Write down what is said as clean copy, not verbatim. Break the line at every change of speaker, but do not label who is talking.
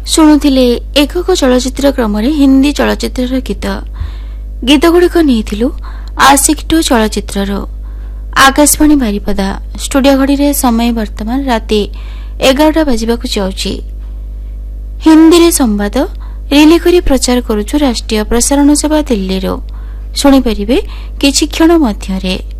ଶୁଣୁଥିଲେ ଏକକ ଚଳଚ୍ଚିତ୍ର କ୍ରମରେ ହିନ୍ଦୀ ଚଳଚ୍ଚିତ୍ରର ଗୀତ। ଗୀତଗୁଡ଼ିକ ନେଇଥିଲୁ ଆଶିକ 2 ଚଳଚ୍ଚିତ୍ରରୁ। ଆକାଶବାଣୀ ବାରିପଦା ଷ୍ଟୁଡିଓ ଘଡ଼ିରେ ସମୟ ବର୍ତ୍ତମାନ ରାତି 11ଟା ବାଜିବାକୁ ଯାଉଛି। ହିନ୍ଦୀରେ ସମ୍ବାଦ ରିଲେ କରି ପ୍ରଚାର କରୁଛୁ ରାଷ୍ଟ୍ରୀୟ ପ୍ରସାରଣ ସେବା ଦିଲ୍ଲୀରୁ। ଶୁଣିପାରିବେ କିଛି କ୍ଷଣ ମଧ୍ୟରେ।